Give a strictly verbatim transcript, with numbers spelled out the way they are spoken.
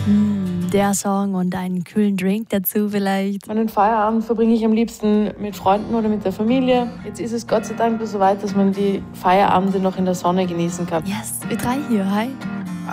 Mm, der Song und einen kühlen Drink dazu vielleicht. Meinen Feierabend verbringe ich am liebsten mit Freunden oder mit der Familie. Jetzt ist es Gott sei Dank so weit, dass man die Feierabende noch in der Sonne genießen kann. Yes, wir drei hier, hi.